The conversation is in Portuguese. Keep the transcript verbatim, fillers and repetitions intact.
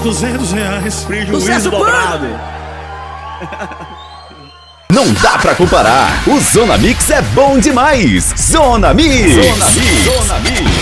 duzentos reais. Prejuízo dobrado. Não dá pra comparar. O Zona Mix é bom demais. Zona Mix. Zona Mix. Zona Mix.